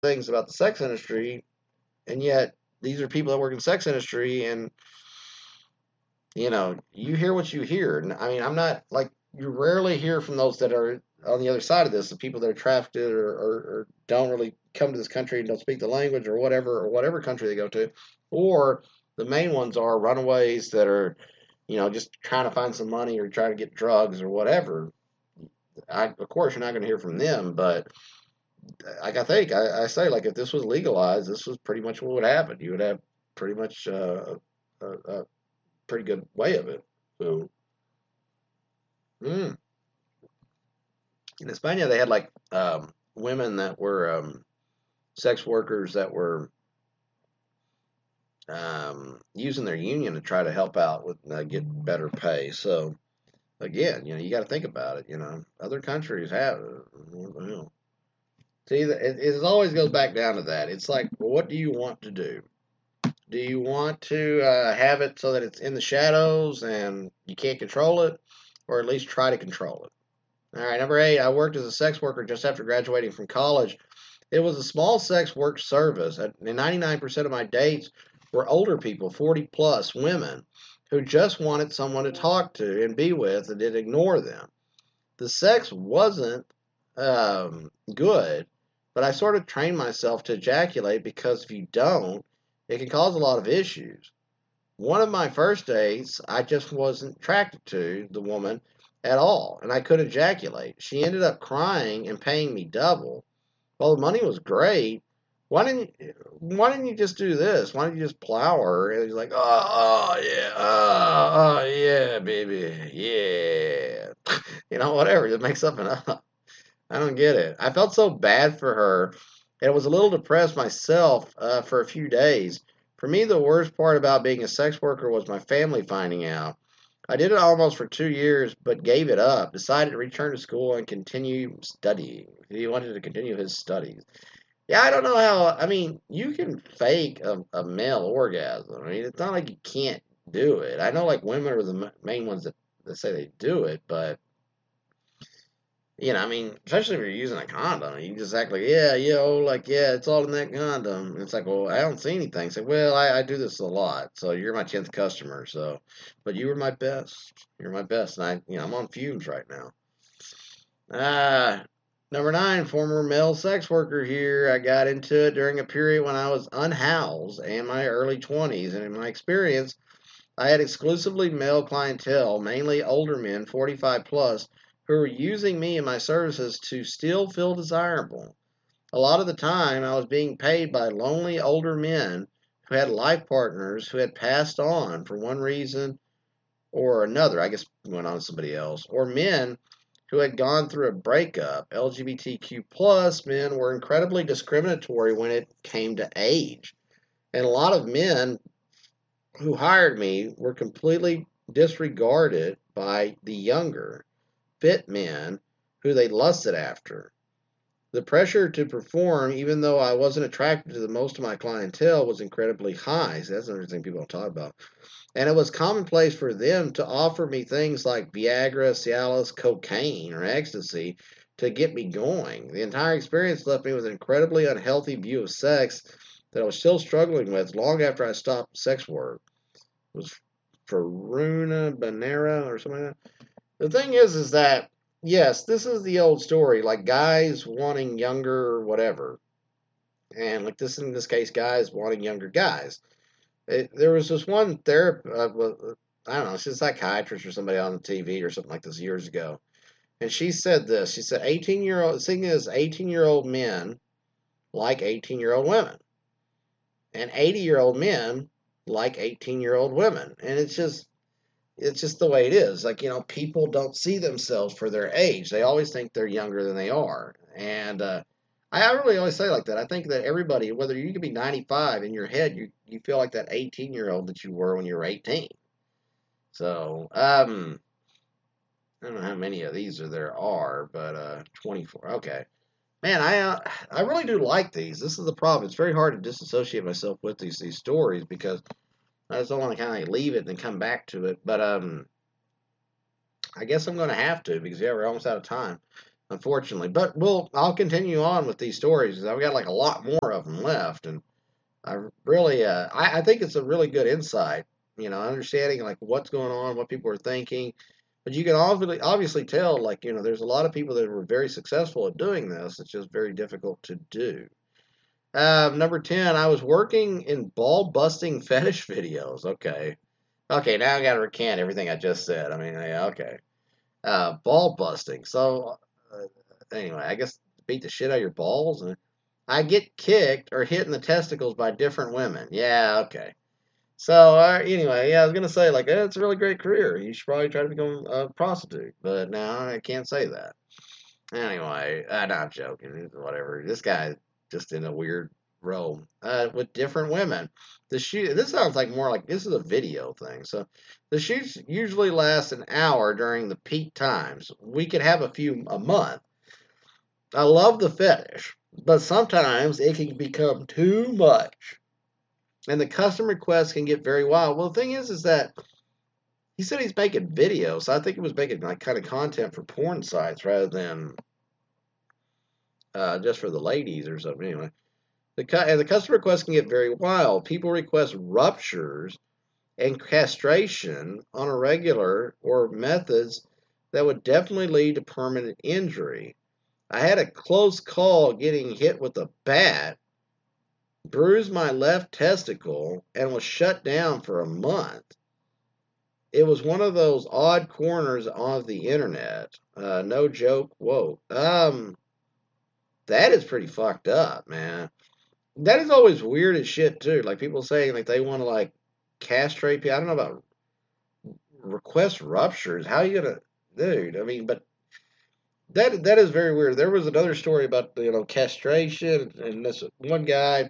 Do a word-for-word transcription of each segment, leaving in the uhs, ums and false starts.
things about the sex industry, and yet these are people that work in the sex industry, and you know, you hear what you hear. And I mean, I'm not like you rarely hear from those that are on the other side of this, the people that are trafficked or, or, or don't really come to this country and don't speak the language or whatever, or whatever country they go to, or the main ones are runaways that are, you know, just trying to find some money or trying to get drugs or whatever. I, of course, you're not going to hear from them, but like I think I, I say, like if this was legalized, this was pretty much what would happen. You would have pretty much uh, a, a pretty good way of it. So, mm. In España, they had like um, women that were um, sex workers that were um, using their union to try to help out with uh, get better pay. So again, you know, you got to think about it. You know, other countries have. What the hell? See, it, it always goes back down to that. It's like, well, what do you want to do? Do you want to uh, have it so that it's in the shadows and you can't control it, or at least try to control it? All right, number eight. I worked as a sex worker just after graduating from college. It was a small sex work service, and ninety-nine percent of my dates were older people, forty plus women, who just wanted someone to talk to and be with and didn't ignore them. The sex wasn't um, good, but I sort of trained myself to ejaculate because if you don't, it can cause a lot of issues. One of my first dates, I just wasn't attracted to the woman at all, and I couldn't ejaculate. She ended up crying and paying me double. Well, the money was great. Why didn't you, why didn't you just do this? Why didn't you just plow her? And he's like, oh, oh yeah, oh, oh yeah, baby, yeah, you know, whatever. Just make something up. I don't get it. I felt so bad for her, and was a little depressed myself uh, for a few days. For me, the worst part about being a sex worker was my family finding out. I did it almost for two years, but gave it up. Decided to return to school and continue studying. He wanted to continue his studies. Yeah, I don't know how. I mean, you can fake a, a male orgasm. I mean, it's not like you can't do it. I know, like, women are the main ones that, that say they do it, but you know, I mean, especially if you're using a condom, you just act like, yeah, yeah, oh, like, yeah, it's all in that condom. And it's like, well, I don't see anything. Say, well, I, I do this a lot, so you're my tenth customer. So, but you were my best. You're my best, and I, you know, I'm on fumes right now. Ah, number nine, former male sex worker here. I got into it during a period when I was unhoused and my early twenties, and in my experience, I had exclusively male clientele, mainly older men, forty-five plus, who were using me and my services to still feel desirable. A lot of the time, I was being paid by lonely older men who had life partners who had passed on for one reason or another. I guess went on to somebody else, or men who had gone through a breakup. L G B T Q plus men were incredibly discriminatory when it came to age. And a lot of men who hired me were completely disregarded by the younger, fit men who they lusted after. The pressure to perform, even though I wasn't attracted to the most of my clientele, was incredibly high. So that's another thing people don't talk about. And it was commonplace for them to offer me things like Viagra, Cialis, cocaine, or ecstasy to get me going. The entire experience left me with an incredibly unhealthy view of sex that I was still struggling with long after I stopped sex work. It was Faruna Banera or something like that. The thing is, is that yes, this is the old story, like guys wanting younger, whatever, and like this in this case, guys wanting younger guys. It, there was this one therapist, uh, I don't know, she's a psychiatrist or somebody on the T V or something like this years ago, and she said this. She said, eighteen year old, thing is, eighteen year old men like eighteen year old women, and eighty year old men like eighteen year old women, and it's just it's just the way it is. Like, you know, people don't see themselves for their age. They always think they're younger than they are. And uh, I really always say like that. I think that everybody, whether you could be ninety-five in your head, you, you feel like that eighteen year old that you were when you were eighteen. So, um, I don't know how many of these there are, but uh, twenty-four. Okay. Man, I uh, I really do like these. This is the problem. It's very hard to disassociate myself with these these stories because I just don't want to kind of leave it and then come back to it. But um, I guess I'm going to have to because, yeah, we're almost out of time. unfortunately. But we'll I'll continue on with these stories 'cause I've got like a lot more of them left, and I really uh, I, I think it's a really good insight. You know, understanding like what's going on, what people are thinking. But you can obviously obviously tell like you know there's a lot of people that were very successful at doing this. It's just very difficult to do. Um, number ten, I was working in ball busting fetish videos. Okay. Okay, now I got to recant everything I just said. I mean, yeah, okay. Uh, ball busting. So, uh, anyway, I guess beat the shit out of your balls. And I get kicked or hit in the testicles by different women. Yeah, okay. So, uh, anyway, yeah, I was going to say, like, eh, it's a really great career. You should probably try to become a prostitute. But now I can't say that. Anyway, uh, no, I'm joking. Whatever. This guy just in a weird role uh, with different women. The shoot. This sounds like more like this is a video thing. So the shoots usually last an hour during the peak times. We could have a few a month. I love the fetish, but sometimes it can become too much, and the custom requests can get very wild. Well, the thing is, is that he said he's making videos. So I think he was making like kind of content for porn sites rather than uh, just for the ladies or something. Anyway, the cu- and the customer requests can get very wild. People request ruptures and castration on a regular or methods that would definitely lead to permanent injury. I had a close call getting hit with a bat, bruised my left testicle, and was shut down for a month. It was one of those odd corners of the internet. Uh, no joke. Whoa. Um, that is pretty fucked up, man. That is always weird as shit too. Like people saying like they want to like castrate people. I don't know about request ruptures. How you gonna, dude? I mean, but that that is very weird. There was another story about you know castration and this one guy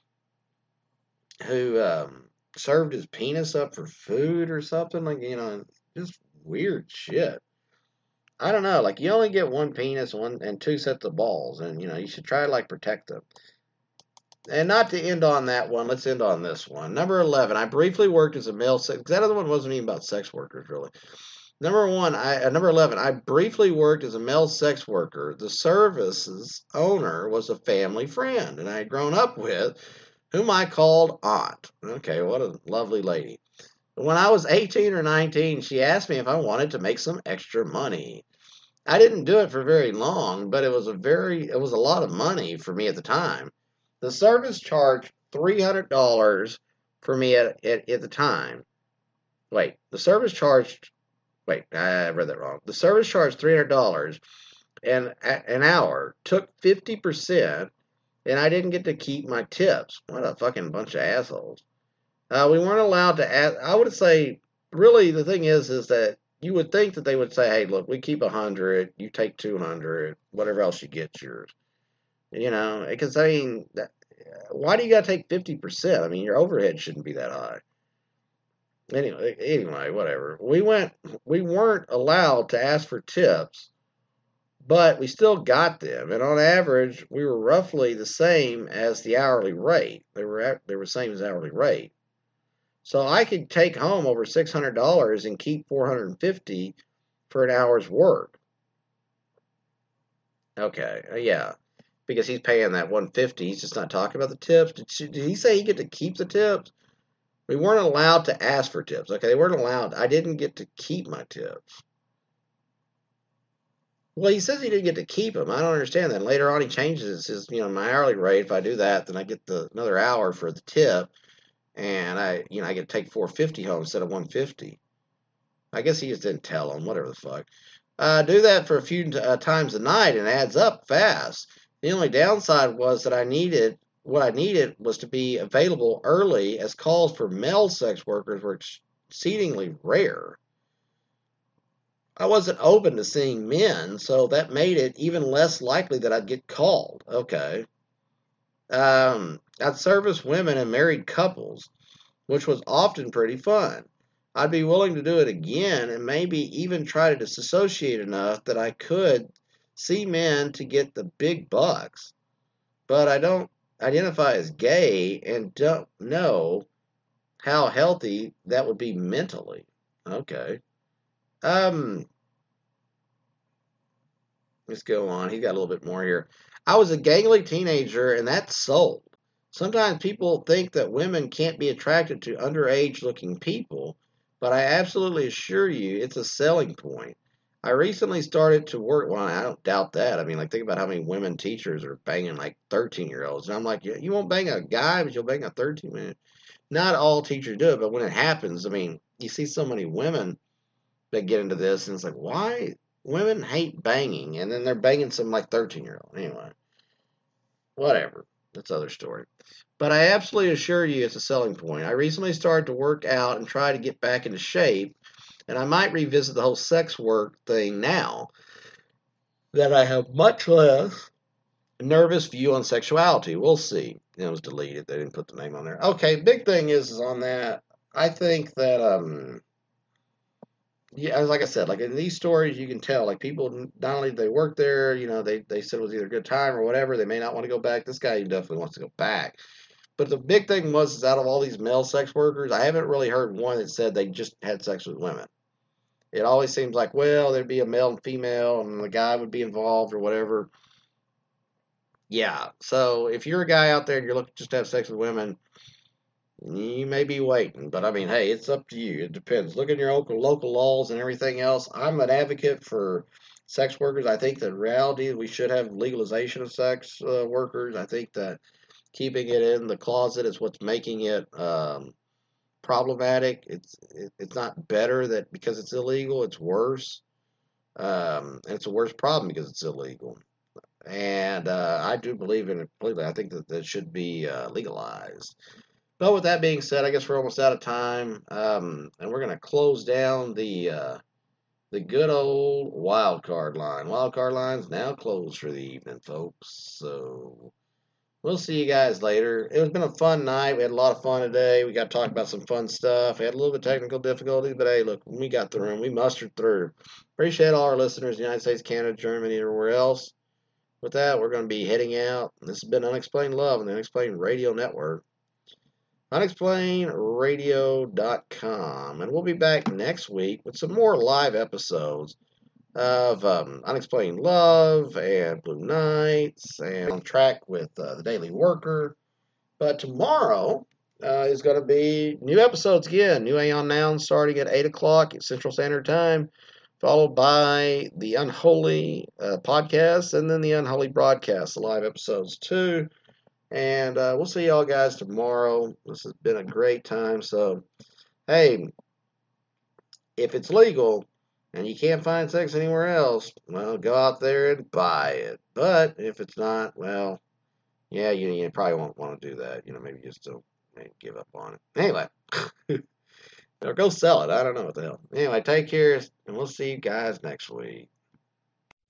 who um, served his penis up for food or something like you know just weird shit. I don't know. Like you only get one penis, one and two sets of balls, and you know you should try to like protect them. And not to end on that one, let's end on this one. Number eleven, I briefly worked as a male sex. That other one wasn't even about sex workers, really. Number one, I uh, number eleven, I briefly worked as a male sex worker. The service's owner was a family friend, and I had grown up with, whom I called Aunt. Okay, what a lovely lady. When I was eighteen or nineteen, she asked me if I wanted to make some extra money. I didn't do it for very long, but it was a very it was a lot of money for me at the time. The service charged three hundred dollars for me at, at, at the time. Wait, the service charged. Wait, I read that wrong. The service charged three hundred dollars and an hour, took fifty percent, and I didn't get to keep my tips. What a fucking bunch of assholes. Uh, we weren't allowed to add. I would say, really, the thing is, is that you would think that they would say, hey, look, we keep one hundred, you take two hundred, whatever else you get, yours. You know, because I mean, that, why do you got to take fifty percent? I mean, your overhead shouldn't be that high. Anyway, anyway, whatever. We went, we weren't allowed to ask for tips, but we still got them, and on average, we were roughly the same as the hourly rate. They were they were the same as hourly rate. So I could take home over six hundred dollars and keep four hundred fifty dollars for an hour's work. Okay, uh, yeah. Because he's paying that one hundred fifty dollars. He's just not talking about the tips. Did, she, did he say he get to keep the tips? We weren't allowed to ask for tips. Okay, they weren't allowed. I didn't get to keep my tips. Well, he says he didn't get to keep them. I don't understand that. And later on, he changes his, you know, my hourly rate. If I do that, then I get the another hour for the tip, and I, you know, I get to take four hundred fifty dollars home instead of one hundred fifty dollars. I guess he just didn't tell him. Whatever the fuck. Uh, do that for a few uh, times a night, and it adds up fast. The only downside was that I needed what I needed was to be available early, as calls for male sex workers were exceedingly rare. I wasn't open to seeing men, so that made it even less likely that I'd get called. Okay. Um, I'd service women and married couples, which was often pretty fun. I'd be willing to do it again and maybe even try to disassociate enough that I could see men to get the big bucks. But I don't identify as gay and don't know how healthy that would be mentally. Okay. Um, Let's go on. He got a little bit more here. I was a gangly teenager, and that sold. Sometimes people think that women can't be attracted to underage looking people, but I absolutely assure you it's a selling point. I recently started to work. Well, I don't doubt that. I mean, like, think about how many women teachers are banging like thirteen year olds. And I'm like, you, you won't bang a guy, but you'll bang a thirteen man. Not all teachers do it, but when it happens, I mean, you see so many women that get into this, and it's like, why? Women hate banging, and then they're banging some like thirteen year old. Anyway, whatever. That's other story. But I absolutely assure you it's a selling point. I recently started to work out and try to get back into shape, and I might revisit the whole sex work thing now that I have much less nervous view on sexuality. We'll see. It was deleted. They didn't put the name on there. Okay, big thing is, is on that. I think that um yeah, like I said, like in these stories, you can tell, like people not only they work there, you know, they they said it was either a good time or whatever. They may not want to go back. This guy definitely wants to go back. But the big thing was, is out of all these male sex workers, I haven't really heard one that said they just had sex with women. It always seems like, well, there'd be a male and female, and the guy would be involved or whatever. Yeah. So if you're a guy out there and you're looking just to have sex with women, you may be waiting. But I mean, hey, it's up to you. It depends. Look at your local local laws and everything else. I'm an advocate for sex workers. I think that in reality we should have legalization of sex uh, workers. I think that keeping it in the closet is what's making it um, problematic. It's it, it's not better that because it's illegal, it's worse. Um, and it's a worse problem because it's illegal. And uh, I do believe in it completely. I think that that should be uh, legalized. But with that being said, I guess we're almost out of time, um, and we're going to close down the uh, the good old wild card line. Wild card line's now closed for the evening, folks. So we'll see you guys later. It has been a fun night. We had a lot of fun today. We got to talk about some fun stuff. We had a little bit of technical difficulties, but hey, look, we got through them. We mustered through. Appreciate all our listeners in the United States, Canada, Germany, and everywhere else. With that, we're going to be heading out. This has been Unexplained Love on the Unexplained Radio Network. unexplained radio dot com. And we'll be back next week with some more live episodes of um, Unexplained Love and Blue Nights and on track with uh, The Daily Worker. But tomorrow uh, is going to be new episodes again. New Aeon Noun starting at eight o'clock at Central Standard Time, followed by the Unholy uh, podcast and then the Unholy broadcast, the live episodes too. And uh, we'll see y'all guys tomorrow. This has been a great time. So, hey, if it's legal and you can't find sex anywhere else, well, go out there and buy it. But if it's not, well, yeah, you, you probably won't want to do that. You know, maybe just don't maybe give up on it. Anyway, or go sell it. I don't know what the hell. Anyway, take care, and we'll see you guys next week.